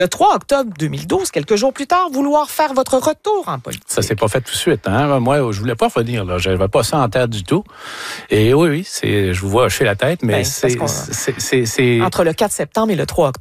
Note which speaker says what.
Speaker 1: le 3 octobre 2012, quelques jours plus tard, vouloir faire votre retour en politique.
Speaker 2: Ça s'est pas fait tout de suite. Hein? Moi, je voulais pas revenir. Je n'avais pas ça en tête du tout. Et oui, je vous vois hocher la tête, mais c'est...
Speaker 1: Entre le 4 septembre et le 3 octobre.